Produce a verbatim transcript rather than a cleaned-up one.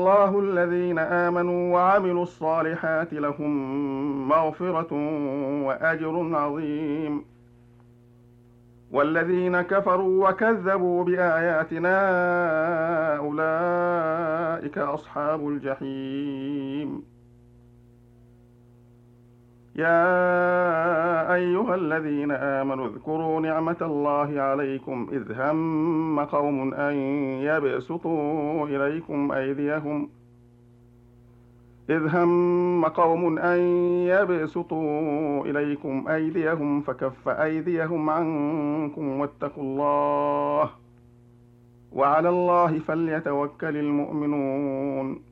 الله الذين آمنوا وعملوا الصالحات لهم مغفرة وأجر عظيم. والذين كفروا وكذبوا بآياتنا أولئك أصحاب الجحيم. يا أيها الذين آمنوا اذكروا نعمة الله عليكم إذ هم قوم أن يبسطوا إليكم أيديهم إذ هم قوم أن يبسطوا إليكم أيديهم فكف أيديهم عنكم واتقوا الله وعلى الله فليتوكل المؤمنون.